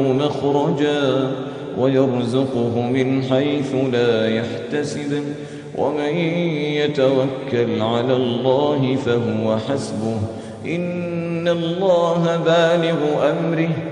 مخرجا ويرزقه من حيث لا يحتسب ومن يتوكل على الله فهو حسبه إن الله بالغ أمره